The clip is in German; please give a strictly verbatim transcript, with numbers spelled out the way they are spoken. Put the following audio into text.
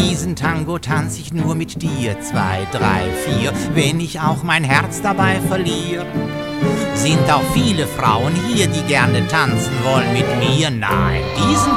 Diesen Tango tanz ich nur mit dir, zwei, drei, vier, wenn ich auch mein Herz dabei verliere. Sind auch viele Frauen hier, die gerne tanzen wollen mit mir? Nein, diesen